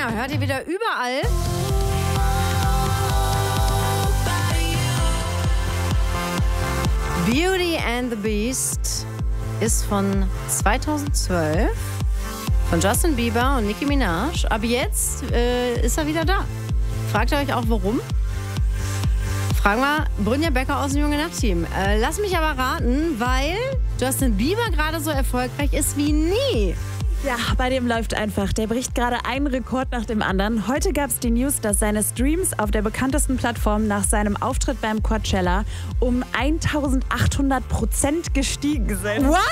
Banger hört ihr wieder überall. Beauty and the Beast ist von 2012 von Justin Bieber und Nicki Minaj. Aber jetzt ist er wieder da. Fragt ihr euch auch, warum? Fragen wir Brynja Becker aus dem Junge Nacht-Team. Lass mich aber raten, weil Justin Bieber gerade so erfolgreich ist wie nie. Ja, bei dem läuft einfach. Der bricht gerade einen Rekord nach dem anderen. Heute gab es die News, dass seine Streams auf der bekanntesten Plattform nach seinem Auftritt beim Coachella um 1800% gestiegen sind. What?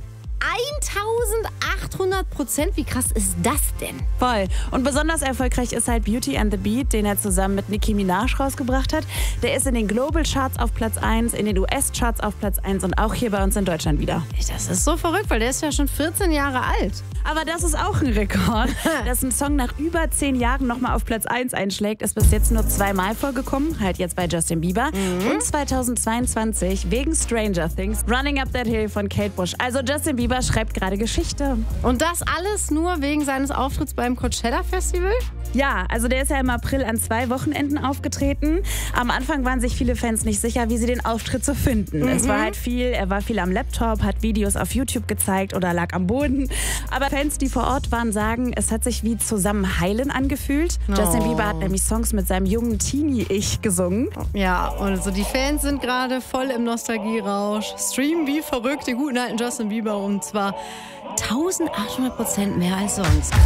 1800%? Wie krass ist das denn? Voll. Und besonders erfolgreich ist halt Beauty and the Beat, den er zusammen mit Nicki Minaj rausgebracht hat. Der ist in den Global Charts auf Platz 1, in den US-Charts auf Platz 1 und auch hier bei uns in Deutschland wieder. Das ist so verrückt, weil der ist ja schon 14 Jahre alt. Aber das ist auch ein Rekord. Dass ein Song nach über 10 Jahren nochmal auf Platz 1 einschlägt, ist bis jetzt nur 2-mal vorgekommen. Halt jetzt bei Justin Bieber. Und 2022 wegen Stranger Things, Running Up That Hill von Kate Bush. Also Justin Bieber schreibt gerade Geschichte. Und das alles nur wegen seines Auftritts beim Coachella Festival? Ja, also der ist ja im April an 2 Wochenenden aufgetreten. Am Anfang waren sich viele Fans nicht sicher, wie sie den Auftritt so finden. Es war halt er war viel am Laptop, hat Videos auf YouTube gezeigt oder lag am Boden. Aber Fans, die vor Ort waren, sagen, es hat sich wie zusammen heilen angefühlt. Justin Bieber hat nämlich Songs mit seinem jungen Teenie-Ich gesungen. Ja, und also die Fans sind gerade voll im Nostalgierausch. Streamen wie verrückt den guten alten Justin Bieber und zwar 1800% mehr als sonst.